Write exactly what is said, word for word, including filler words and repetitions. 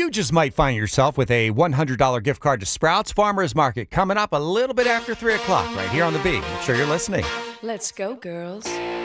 You just might find yourself with a one hundred dollars gift card to Sprouts Farmers Market coming up a little bit after three o'clock right here on The Bee. Make sure you're listening. Let's go, girls.